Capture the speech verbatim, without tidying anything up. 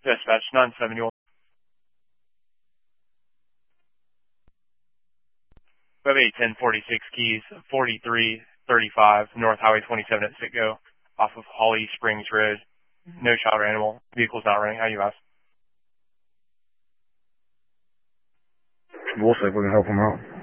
Dispatch nine seventy-one. We have a ten forty-six Keys, forty-three thirty-five North Highway twenty-seven at Sitco, off of Holly Springs Road. No child or animal. Vehicle's not running. How you ask? We'll see if we can help them out.